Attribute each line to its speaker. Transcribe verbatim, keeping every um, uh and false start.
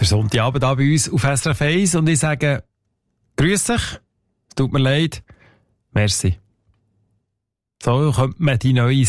Speaker 1: der Sonntagabend hier bei uns auf S R F eins und ich sage, grüß dich, tut mir leid, merci. So kommt man die neue